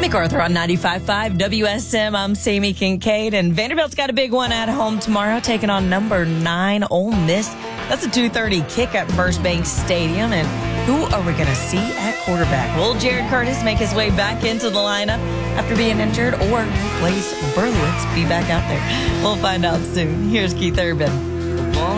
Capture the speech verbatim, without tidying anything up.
MacArthur on ninety-five point five W S M. I'm Sammy Kincaid, and Vanderbilt's got a big one at home tomorrow, taking on number nine Ole Miss. That's a two thirty kick at First Bank Stadium, and who are we going to see at quarterback? Will Jared Curtis make his way back into the lineup after being injured, or will Blaise Berlowitz be back out there? We'll find out soon. Here's Keith Urban.